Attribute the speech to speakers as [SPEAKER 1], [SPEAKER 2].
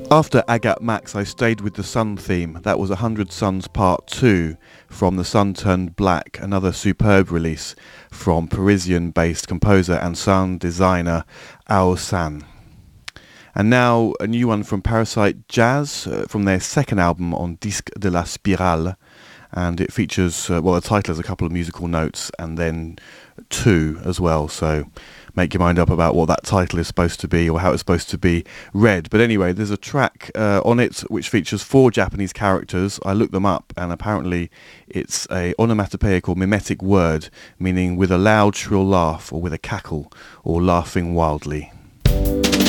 [SPEAKER 1] After Agat Max, I stayed with the Sun theme. That was 100 Suns Part 2 from The Sun Turned Black, another superb release from Parisian-based composer and sound designer Ao San. And now a new one from Parasite Jazz from their second album on Disque de la Spirale. And it features, the title has a couple of musical notes and then two as well. So make your mind up about what that title is supposed to be or how it's supposed to be read. But anyway, there's a track on it which features 4 Japanese characters. I looked them up and apparently it's a onomatopoeic or mimetic word meaning with a loud shrill laugh or with a cackle or laughing wildly.